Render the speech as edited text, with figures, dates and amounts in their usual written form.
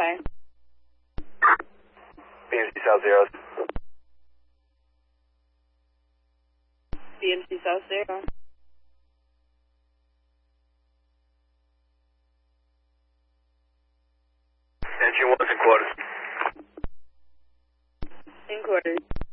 Standby. BMC South Zeros. BMC South Zero. Engine 1's in quarters. In quarters.